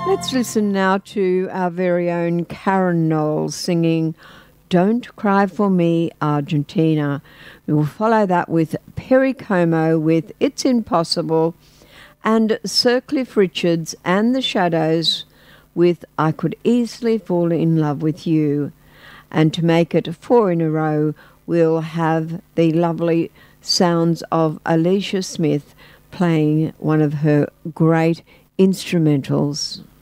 Let's listen now to our very own Karen Knowles singing Don't Cry For Me, Argentina. We will follow that with Perry Como with It's Impossible, and Sir Cliff Richards and the Shadows with I Could Easily Fall in Love with You. And to make it 4 in a row, we'll have the lovely sounds of Alicia Smith playing one of her great instrumentals.